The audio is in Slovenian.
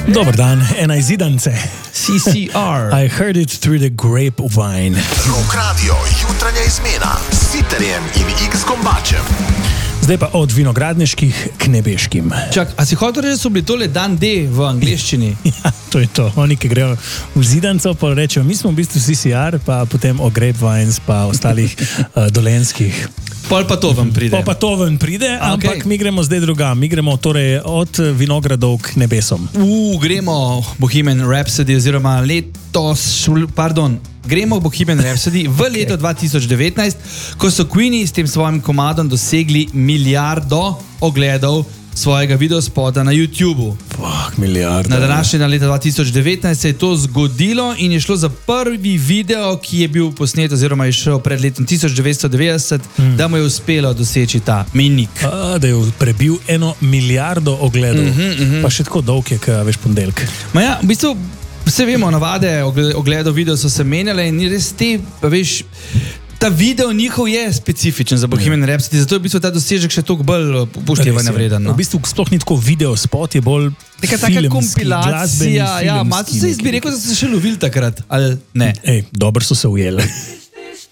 Dobar dan, ena izidance. CCR. I heard it through the grapevine. Rock Radio, jutranja izmena s Siterjem in X-Kombačem. Zdaj pa od vinogradniških k nebeškim. Čak, a si hotel reči, da so bili tole dan D v angleščini? Ja, to je to. Oni, ki grejo v zidanco, pa rečejo, mi smo v bistvu CCR, pa potem o grapevines, pa ostalih dolenskih. Pol pa to vam pride. Pa to ven pride, ampak mi gremo zdaj drugam. Mi gremo torej od vinogradov k nebesom. Gremo Bohemian Rhapsody oziroma gremo Bohemian Rhapsody v leto 2019, ko so Queeni s tem svojim komadom dosegli 1 milijardo ogledov svojega videospota na YouTubu. Milijarda. Na današnji dan leta 2019 se je to zgodilo in je šlo za prvi video, ki je bil posnet oziroma je šel pred letom 1990, da mu je uspelo doseči ta mejnik. Da je prebil 1 milijardo ogledov. Pa še tako dolg je, veš, ponedeljek. Ma ja, v bistvu vse vemo, navade ogledov video so se menjale in res te, veš, ta video njihov je specifičen za Bohemian Rhapsody, zato je v bistvu ta dosežek še toliko bolj upoštevanja vreden. No? V bistvu sploh ni tako video spot, je bolj neka taka kompilacija. Ja, malo so se izbi rekel, da so se še lovili takrat, ali ne? Dobro so se ujeli.